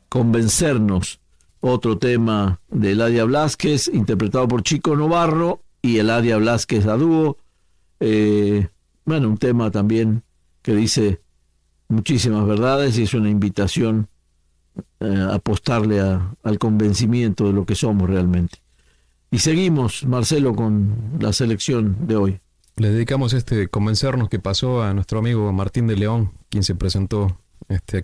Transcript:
Convencernos, otro tema de Eladia Blasquez, interpretado por Chico Novarro y Eladia Blasquez a dúo. Un tema también que dice muchísimas verdades y es una invitación a apostarle al convencimiento de lo que somos realmente. Y seguimos, Marcelo, con la selección de hoy. Le dedicamos este Convencernos que pasó a nuestro amigo Martín de León, quien se presentó aquí